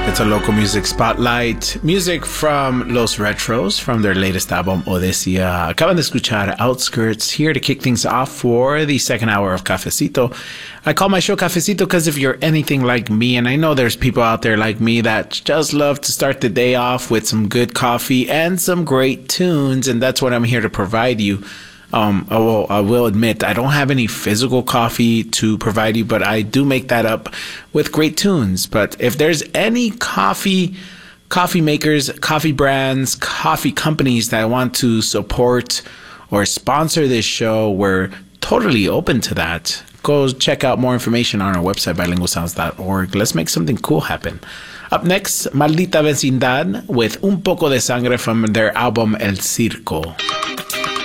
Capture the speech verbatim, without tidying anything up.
It's a local music spotlight. Music from Los Retros, from their latest album, Odisea. Acaban de escuchar Outskirts, here to kick things off for the second hour of Cafecito. I call my show Cafecito because if you're anything like me, and I know there's people out there like me that just love to start the day off with some good coffee and some great tunes, and that's what I'm here to provide you. Um, I will, I will admit, I don't have any physical coffee to provide you, but I do make that up with great tunes. But if there's any coffee, coffee makers, coffee brands, coffee companies that want to support or sponsor this show, we're totally open to that. Go check out more information on our website, bilingual sounds dot org. Let's make something cool happen. Up next, Maldita Vecindad with Un Poco de Sangre from their album El Circo.